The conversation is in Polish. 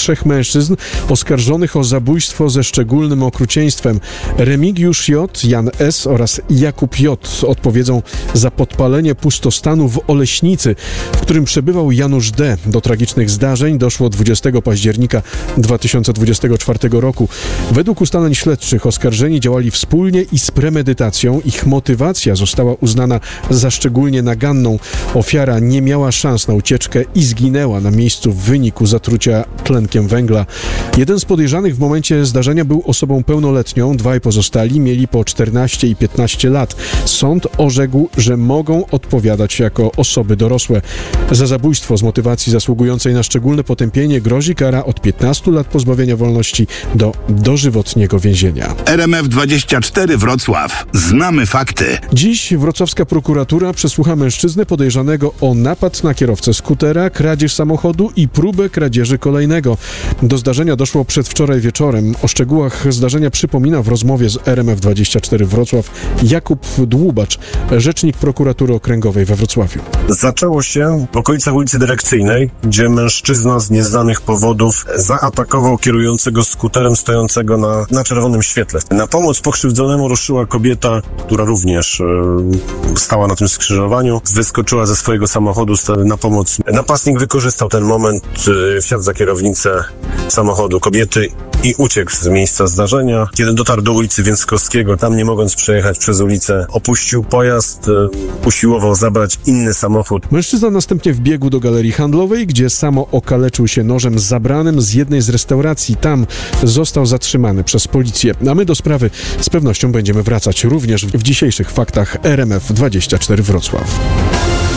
trzech mężczyzn oskarżonych o zabójstwo ze szczególnym okrucieństwem. Remigiusz J., Jan S. oraz Jakub J. odpowiedzą za podpalenie pustostanu w Oleśnicy, w którym przebywał Janusz D. Do tragicznych zdarzeń doszło 20 października 2024 roku. Według ustaleń śledczych oskarżeni działali wspólnie i z premedytacją. Ich motywacja została uznana za szczególnie naganną. Ofiara nie miała szans na ucieczkę i zginęła na miejscu w wyniku zatrucia tlenkiem węgla. Jeden z podejrzanych w momencie zdarzenia był osobą pełnoletnią, dwaj pozostali mieli po 14 i 15 lat. Sąd orzekł, że mogą odpowiadać jako osoby dorosłe. Za zabójstwo z motywacji zasługującej na szczególne potępienie grozi kara od 15 lat pozbawienia wolności do dożywotniego więzienia. RMF24 Wrocław. Znamy fakty. Dziś wrocławska prokuratura przesłucha mężczyznę podejrzanego o napad na kierowcę skutera, kradzież samochodu i próbę kradzieży kolejnego. Do zdarzenia doszło przedwczoraj wieczorem. O szczegółach zdarzenia przypomina w rozmowie z RMF24 Wrocław Jakub Dłubacz, rzecznik prokuratury okręgowej we Wrocławiu. Zaczęło się w okolicach ulicy Dyrekcyjnej, gdzie mężczyzna z nieznanych powodów zaatakował kierującego skuterem stojącego na czerwonym świetle. Na pomoc pokrzywdzonemu ruszyła kobieta, która również stała na tym skrzyżowaniu. Wyskoczyła ze swojego samochodu na pomoc. Napastnik wykorzystał ten moment, wsiadł za kierownicę samochodu kobiety i uciekł z miejsca zdarzenia. Kiedy dotarł do ulicy Więckowskiego, tam nie mogąc przejechać przez ulicę, opuścił pojazd, usiłował zabrać inny samochód. Mężczyzna następnie wbiegł do galerii handlowej, gdzie samo okaleczył się nożem zabranym z jednej z restauracji. Tam został zatrzymany przez policję. A my do sprawy z pewnością będziemy wracać również w dzisiejszych faktach RMF24 Wrocław.